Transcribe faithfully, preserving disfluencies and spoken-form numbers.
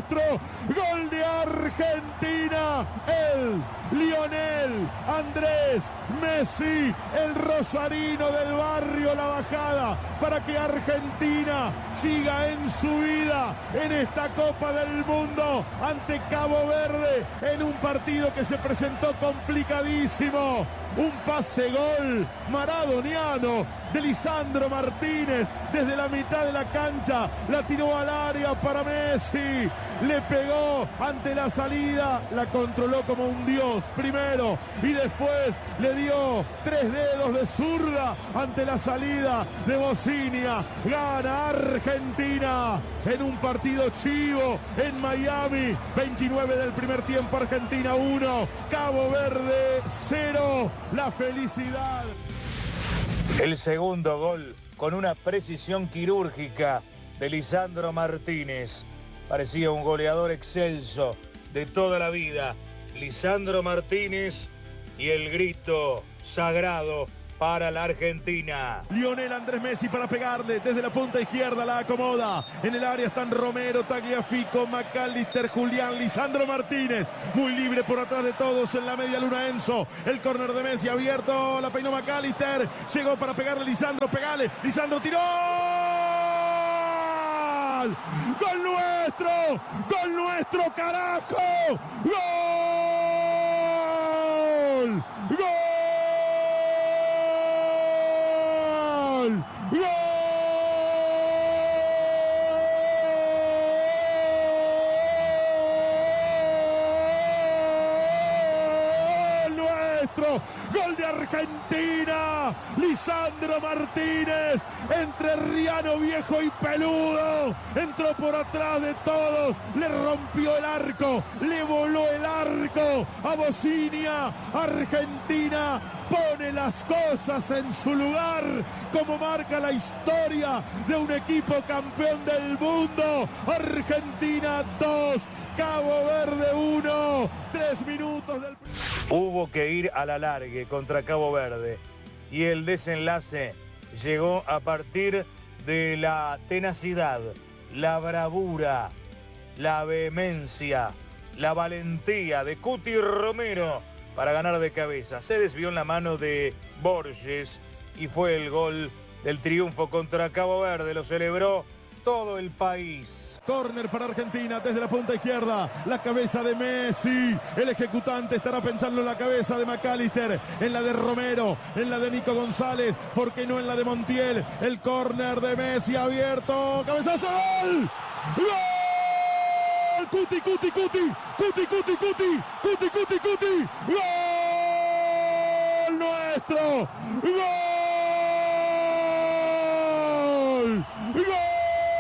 nuestro, gol de Argentina, el Lionel Andrés Messi, el rosarino del barrio La Bajada, para que Argentina siga en su vida en esta Copa del Mundo ante Cabo Verde, en un partido que se presentó complicadísimo. Un pase gol maradoniano de Lisandro Martínez desde la mitad de la cancha, la tiró al área para Messi, le pegó ante la salida, la controló como un dios primero y después le dio tres dedos de zurda ante la salida de Bocinia. Gana Argentina en un partido chivo en Miami. veintinueve del primer tiempo, Argentina uno, Cabo Verde cero. La felicidad. El segundo gol con una precisión quirúrgica de Lisandro Martínez. Parecía un goleador excelso de toda la vida. Lisandro Martínez y el grito sagrado para la Argentina. Lionel Andrés Messi para pegarle desde la punta izquierda, la acomoda. En el área están Romero, Tagliafico, McAllister, Julián, Lisandro Martínez. Muy libre por atrás de todos en la media luna Enzo. El córner de Messi abierto, la peinó McAllister. Llegó para pegarle Lisandro, pegale. Lisandro tiró. ¡Gol nuestro! ¡Gol nuestro, carajo! ¡Gol! ¡Gol! ¡Gol! Nuestro, gol de Argentina, Lisandro Martínez, entrerriano viejo y peludo, entró por atrás de todos, le rompió el arco, le voló el arco a Bocinia. Argentina pone las cosas en su lugar, como marca la historia de un equipo campeón del mundo. Argentina dos, Cabo Verde uno, tres minutos del... Hubo que ir a la largue contra Cabo Verde y el desenlace llegó a partir de la tenacidad, la bravura, la vehemencia, la valentía de Cuti Romero para ganar de cabeza. Se desvió en la mano de Borges y fue el gol del triunfo contra Cabo Verde. Lo celebró todo el país. Córner para Argentina desde la punta izquierda, la cabeza de Messi, el ejecutante estará pensando en la cabeza de McAllister, en la de Romero, en la de Nico González, ¿por qué no en la de Montiel? El córner de Messi abierto, cabezazo, ¡gol! ¡Gol! Cuti, Cuti, Cuti, Cuti, Cuti, Cuti, Cuti, Cuti, Cuti, ¡gol nuestro! ¡Gol!